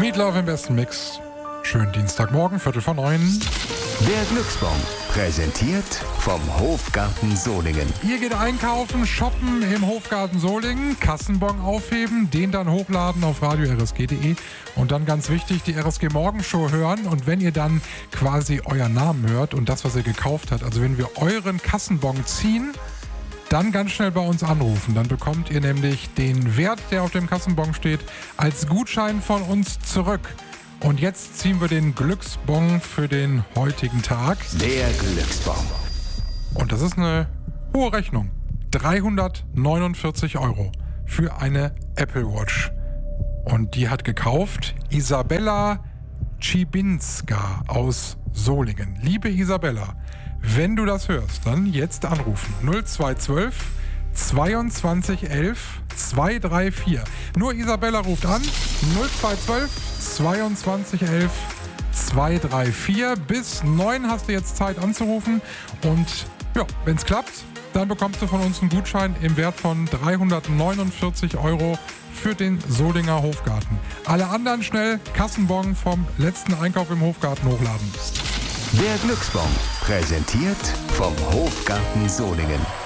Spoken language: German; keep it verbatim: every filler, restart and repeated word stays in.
Meatloaf im besten Mix. Schönen Dienstagmorgen, Viertel vor neun. Der Glücksbon, präsentiert vom Hofgarten Solingen. Ihr geht einkaufen, shoppen im Hofgarten Solingen, Kassenbon aufheben, den dann hochladen auf radio r s g punkt d e und dann ganz wichtig, die R S G Morgenshow hören. Und wenn ihr dann quasi euren Namen hört und das, was ihr gekauft habt, also wenn wir euren Kassenbon ziehen, dann ganz schnell bei uns anrufen. Dann bekommt ihr nämlich den Wert, der auf dem Kassenbon steht, als Gutschein von uns zurück. Und jetzt ziehen wir den Glücksbon für den heutigen Tag. Der Glücksbon. Und das ist eine hohe Rechnung. dreihundertneunundvierzig Euro für eine Apple Watch. Und die hat gekauft Isabella Czibinska aus Solingen. Liebe Isabella, wenn du das hörst, dann jetzt anrufen. null zwei zwölf zweiundzwanzig elf zweihundertvierunddreißig. Nur Isabella ruft an. null zwei zwölf zweiundzwanzig elf zweihundertvierunddreißig. Bis neun hast du jetzt Zeit anzurufen. Und ja, wenn es klappt, dann bekommst du von uns einen Gutschein im Wert von dreihundertneunundvierzig Euro für den Solinger Hofgarten. Alle anderen schnell Kassenbon vom letzten Einkauf im Hofgarten hochladen. Der Glücksbon, präsentiert vom Hofgarten Solingen.